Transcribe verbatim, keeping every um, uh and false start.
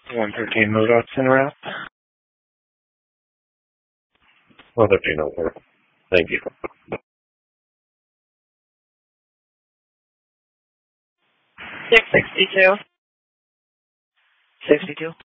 one thirteen Modocs en route. one thirteen over. Thank you. six sixty-two. sixty-two.